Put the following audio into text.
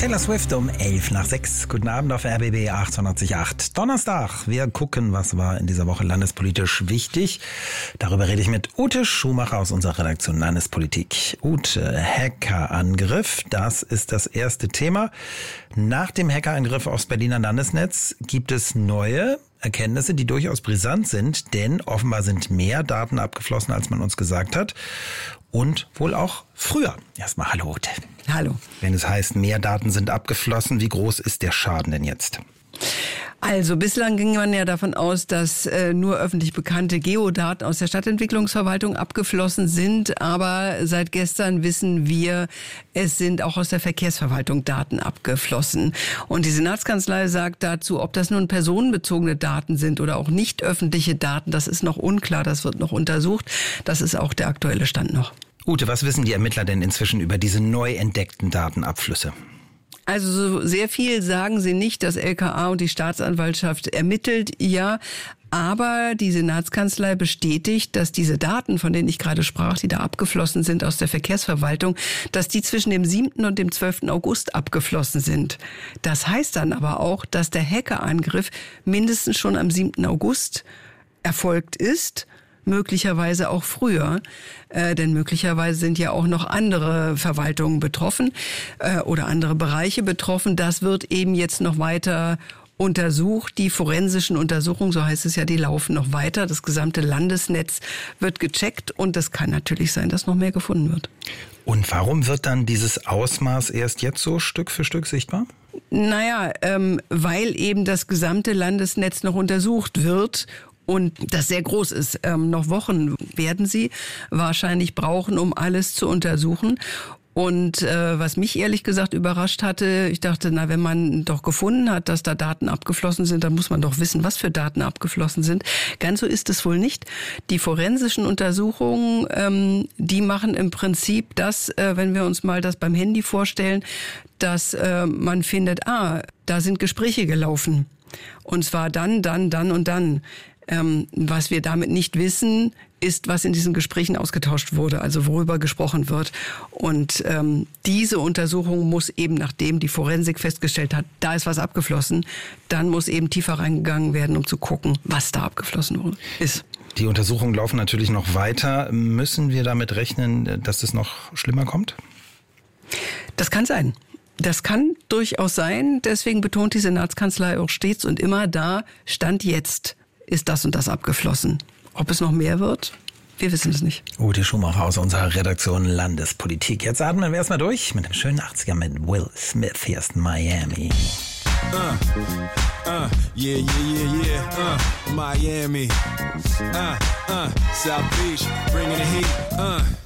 Taylor Swift um 5:11. Guten Abend auf RBB 98.8. Donnerstag. Wir gucken, was war in dieser Woche landespolitisch wichtig. Darüber rede ich mit Ute Schumacher aus unserer Redaktion Landespolitik. Ute, Hackerangriff, das ist das erste Thema. Nach dem Hackerangriff aufs Berliner Landesnetz gibt es neue Erkenntnisse, die durchaus brisant sind, denn offenbar sind mehr Daten abgeflossen, als man uns gesagt hat. Und wohl auch früher. Erstmal hallo Ute. Hallo. Wenn es heißt, mehr Daten sind abgeflossen, wie groß ist der Schaden denn jetzt? Also bislang ging man ja davon aus, dass nur öffentlich bekannte Geodaten aus der Stadtentwicklungsverwaltung abgeflossen sind. Aber seit gestern wissen wir, es sind auch aus der Verkehrsverwaltung Daten abgeflossen. Und die Senatskanzlei sagt dazu, ob das nun personenbezogene Daten sind oder auch nicht öffentliche Daten, das ist noch unklar, das wird noch untersucht. Das ist auch der aktuelle Stand noch. Ute, was wissen die Ermittler denn inzwischen über diese neu entdeckten Datenabflüsse? Also so sehr viel sagen sie nicht. Das LKA und die Staatsanwaltschaft ermittelt, ja. Aber die Senatskanzlei bestätigt, dass diese Daten, von denen ich gerade sprach, die da abgeflossen sind aus der Verkehrsverwaltung, dass die zwischen dem 7. und dem 12. August abgeflossen sind. Das heißt dann aber auch, dass der Hackerangriff mindestens schon am 7. August erfolgt ist. Möglicherweise auch früher, denn möglicherweise sind ja auch noch andere Verwaltungen betroffen oder andere Bereiche betroffen. Das wird eben jetzt noch weiter untersucht. Die forensischen Untersuchungen, so heißt es ja, die laufen noch weiter. Das gesamte Landesnetz wird gecheckt und es kann natürlich sein, dass noch mehr gefunden wird. Und warum wird dann dieses Ausmaß erst jetzt so Stück für Stück sichtbar? Naja, weil eben das gesamte Landesnetz noch untersucht wird. Und das sehr groß ist. Noch Wochen werden sie wahrscheinlich brauchen, um alles zu untersuchen. Und was mich ehrlich gesagt überrascht hatte, ich dachte, na, wenn man doch gefunden hat, dass da Daten abgeflossen sind, dann muss man doch wissen, was für Daten abgeflossen sind. Ganz so ist es wohl nicht. Die forensischen Untersuchungen, die machen im Prinzip das, wenn wir uns mal das beim Handy vorstellen, dass man findet, da sind Gespräche gelaufen. Und zwar dann und dann. Was wir damit nicht wissen, ist, was in diesen Gesprächen ausgetauscht wurde, also worüber gesprochen wird. Und diese Untersuchung muss eben, nachdem die Forensik festgestellt hat, da ist was abgeflossen, dann muss eben tiefer reingegangen werden, um zu gucken, was da abgeflossen ist. Die Untersuchungen laufen natürlich noch weiter. Müssen wir damit rechnen, dass es noch schlimmer kommt? Das kann sein. Das kann durchaus sein. Deswegen betont die Senatskanzlei auch stets und immer da, Stand jetzt ist das und das abgeflossen. Ob es noch mehr wird? Wir wissen es nicht. Ute Schumacher aus unserer Redaktion Landespolitik. Jetzt atmen wir erstmal durch mit dem schönen 80er mit Will Smith. Hier ist Miami. Miami. South Beach, bringing the heat.